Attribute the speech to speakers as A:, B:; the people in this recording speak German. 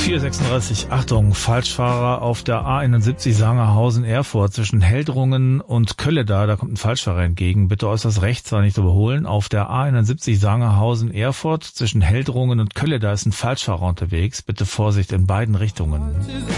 A: 4:36, Achtung, Falschfahrer auf der A71 Sangerhausen-Erfurt zwischen Heldrungen und Kölleda, da kommt ein Falschfahrer entgegen. Bitte äußerst rechts, war nicht zu überholen. Auf der A71 Sangerhausen-Erfurt zwischen Heldrungen und Kölleda ist ein Falschfahrer unterwegs. Bitte Vorsicht in beiden Richtungen.